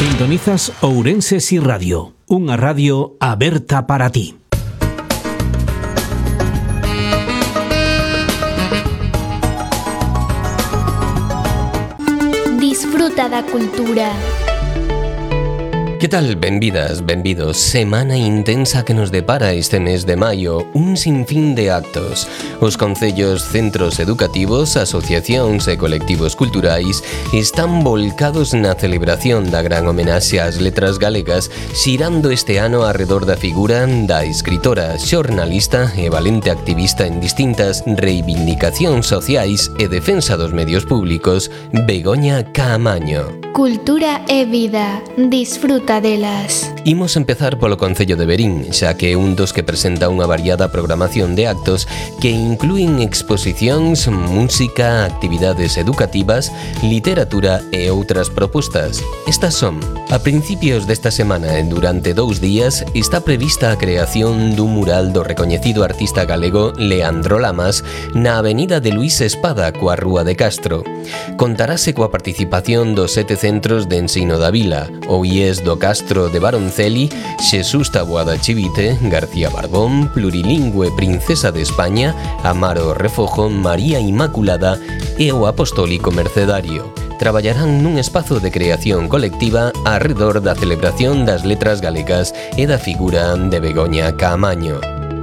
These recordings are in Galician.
Sintonizas Ourense Si Radio, unha radio aberta para ti. Disfruta da cultura. Que tal? Benvidas, benvidos. Semana intensa que nos depara este mes de maio, un sinfín de actos. Os concellos, centros educativos, asociacións e colectivos culturais están volcados na celebración da gran homenaxe ás letras galegas, xirando este ano arredor da figura da escritora, xornalista e valente activista en distintas reivindicacións sociais e defensa dos medios públicos, Begoña Caamaño. Cultura e vida. Disfruta delas. Imos empezar polo Concello de Verín, xa que é un dos que presenta unha variada programación de actos que inclúen exposicións, música, actividades educativas, literatura e outras propostas. Estas son: a principios desta semana e durante 2 días está prevista a creación dun mural do recoñecido artista galego Leandro Lamas na Avenida de Luís Espada coa Rúa de Castro. Contarase coa participación dos 7 centros de ensino da vila, o IES do Castro de Baronceli, Xesús Taboada Chivite, García Barbón, Plurilingüe Princesa de España, Amaro Refojo, María Inmaculada e o Apostólico Mercedario. Traballarán nun espazo de creación colectiva arredor da celebración das letras galegas e da figura de Begoña Caamaño.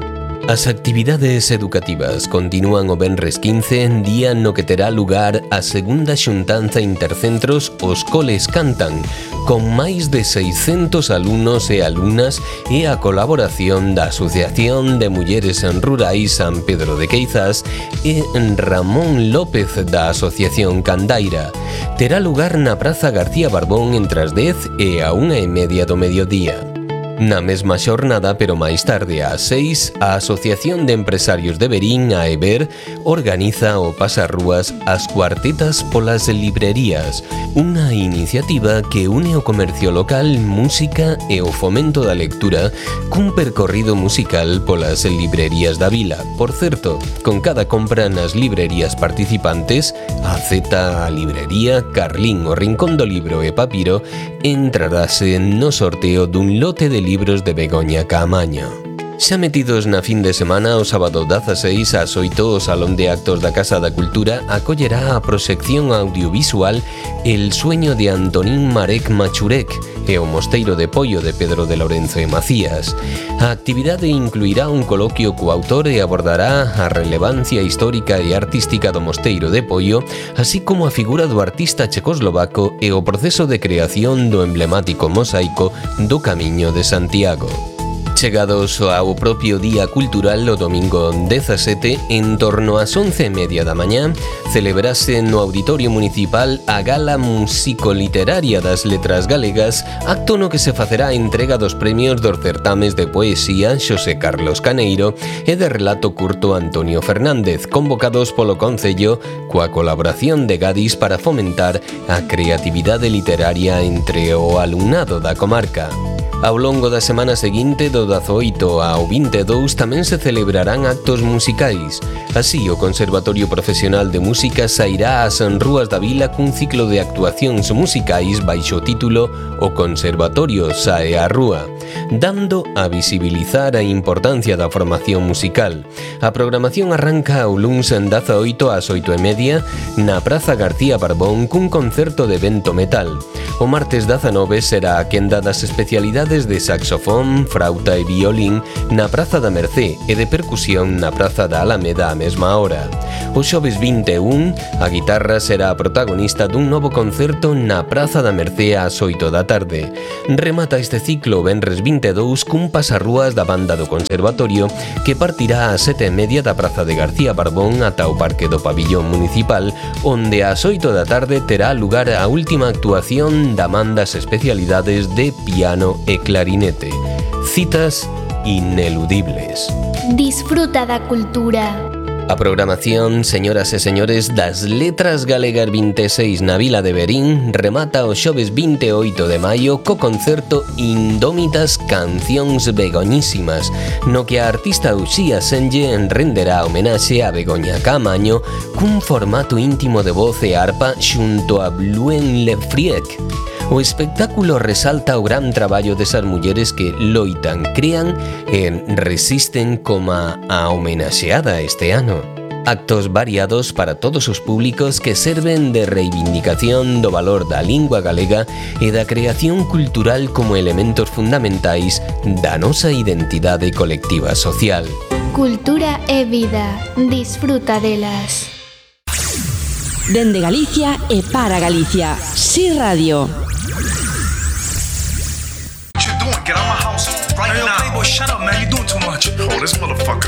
As actividades educativas continúan o venres 15, día no que terá lugar a segunda xuntanza intercentros Os Coles Cantan, con máis de 600 alumnos e alumnas e a colaboración da Asociación de Mulleres Rurais San Pedro de Queizás e Ramón López da Asociación Candaira. Terá lugar na Praza García Barbón entre as 10 e a 1:30 do mediodía. Na mesma xornada, pero máis tarde, ás 6, a Asociación de Empresarios de Verín, AEBER, organiza o Pasarrúas As Cuartetas polas Librerías, unha iniciativa que une o comercio local, música e o fomento da lectura cun percorrido musical polas librerías da vila. Por certo, con cada compra nas librerías participantes, a Zeta, a Librería, Carlín, o Rincón do Libro e Papiro, entrarase no sorteo dun lote de libros de Begoña Caamaño. Xa metidos na fin de semana, o sábado 16 ás 8, o Salón de Actos da Casa da Cultura acollerá a proxección audiovisual El sueño de Antonín Marek Machurek e o Mosteiro de Poio de Pedro de Lorenzo e Macías. A actividade incluirá un coloquio co autor e abordará a relevancia histórica e artística do Mosteiro de Poio, así como a figura do artista checoslovaco e o proceso de creación do emblemático mosaico do Camiño de Santiago. Chegados ao propio Día Cultural, o domingo 17, en torno ás 11:30 da mañá, celebrase no Auditorio Municipal a Gala Músico-Literaria das Letras Galegas, acto no que se facerá a entrega dos premios dos certames de poesía Xosé Carlos Caneiro e de relato curto Antonio Fernández, convocados polo Concello coa colaboración de Gadis para fomentar a creatividade literaria entre o alumnado da comarca. Ao longo da semana seguinte, do 18 ao 22, tamén se celebrarán actos musicais. Así, o Conservatorio Profesional de Música sairá ás rúas da vila cun ciclo de actuacións musicais baixo o título O Conservatorio sae á rúa, dando a visibilizar a importancia da formación musical. A programación arranca o luns 18 ás 8:30 na Praza García Barbón cun concerto de vento metal. O martes 19 será a quenda das especialidades de saxofón, frauta e violín na Praza da Mercé e de percusión na Praza da Alameda á mesma hora. O xoves 21, a guitarra será a protagonista dun novo concerto na Praza da Mercé ás 8 da tarde. Remata este ciclo o venres 22 cun pasarrúas da banda do Conservatorio que partirá ás 7:30 da Praza de García Barbón ata o Parque do Pabillón Municipal, onde ás 8 da tarde terá lugar a última actuación da man das especialidades de piano e clarinete. Citas ineludibles. Disfruta da cultura. A programación, señoras e señores, das Letras Galegas 26 na Vila de Verín remata o xoves 28 de maio co concerto Indómitas Cancións Begoñísimas, no que a artista Uxía Senlle renderá homenaxe a Begoña Caamaño cun formato íntimo de voz e arpa xunto a Bluen Lefriec. O espectáculo resalta o gran traballo desas mulleres que loitan, crean e resisten coma a homenaxeada este ano. Actos variados para todos os públicos que serven de reivindicación do valor da lingua galega e da creación cultural como elementos fundamentais da nosa identidade colectiva social. Cultura e vida. Disfruta delas. Dende Galicia e para Galicia. Si Radio. What you doing? Get out my house right now. Hey, yo, Playboy, shut up, man. You're doing too much. Oh, this motherfucker